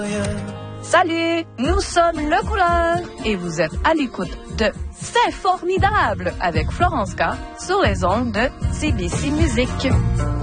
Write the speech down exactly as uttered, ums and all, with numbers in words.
Salut, nous sommes Le Couleur et vous êtes à l'écoute de C'est formidable avec Florence K sur les ondes de C B C Musique.